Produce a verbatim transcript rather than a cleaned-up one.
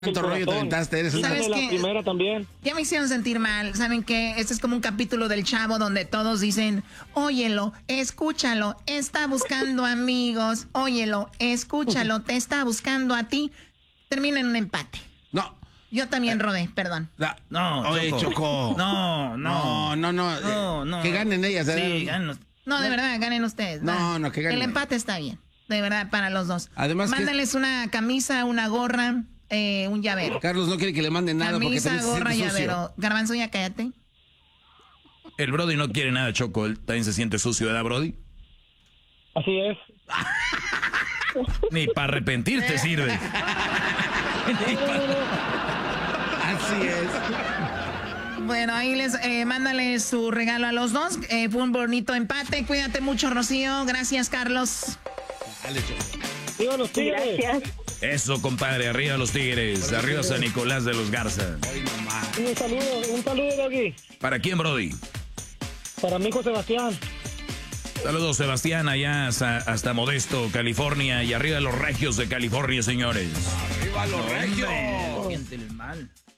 ¿Cuánto rollo te aventaste? Eres una... ¿Sabes la qué? primera también. Ya me hicieron sentir mal. ¿Saben qué? Este es como un capítulo del Chavo donde todos dicen, óyelo, escúchalo, está buscando amigos, óyelo, escúchalo, te está buscando a ti. Termina en un empate. No. Yo también rodé, perdón. La... No, Oye, Choco. Choco. No, no. No, no, no. No, no. Que ganen ellas. Sí, ¿eh? ganen. No, de verdad, ganen ustedes. No, va. no, que ganen. El empate está bien, de verdad, para los dos. Además que- Mándales una camisa, una gorra, eh, un llavero. Carlos no quiere que le manden nada porque Camisa, también se gorra, siente sucio. llavero. Garbanzo, ya cállate. El Brody no quiere nada, Choco. Él también se siente sucio, ¿verdad, Brody? Así es. Ni para arrepentirte sirve. Ni pa- Así es. Bueno, ahí les eh, mándale su regalo a los dos. Eh, fue un bonito empate. Cuídate mucho, Rocío. Gracias, Carlos. Dale, Choco. Digo los tigres. Gracias. Eso, compadre. Arriba los Tigres. Arriba San Nicolás de los Garza. Hoy nomás. Un saludo, un saludo, Doggy. ¿Para quién, Brody? Para mi hijo Sebastián. Saludos, Sebastián, allá hasta, hasta Modesto, California. Y arriba los regios de California, señores. ¡Arriba los regios! Siente el mal.